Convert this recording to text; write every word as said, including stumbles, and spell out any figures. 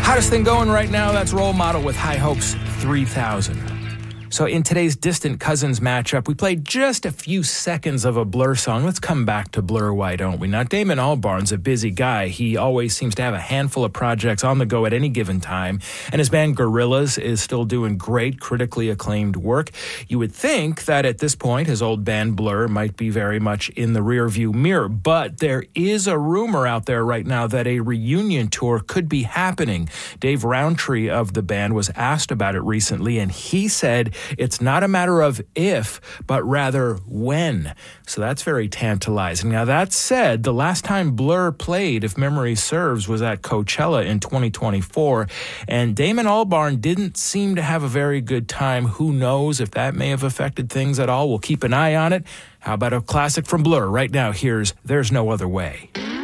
Hottest thing going right now, that's Role Model with High Hopes three thousand. So in today's Distant Cousins matchup, we played just a few seconds of a Blur song. Let's come back to Blur, why don't we? Now, Damon Albarn's a busy guy. He always seems to have a handful of projects on the go at any given time, and his band Gorillaz is still doing great, critically acclaimed work. You would think that at this point, his old band Blur might be very much in the rearview mirror, but there is a rumor out there right now that a reunion tour could be happening. Dave Rowntree of the band was asked about it recently, and he said it's not a matter of if, but rather when. So that's very tantalizing. Now, that said, the last time Blur played, if memory serves, was at Coachella in twenty twenty-four, and Damon Albarn didn't seem to have a very good time. Who knows if that may have affected things at all? We'll keep an eye on it. How about a classic from Blur? Right now, here's There's No Other Way.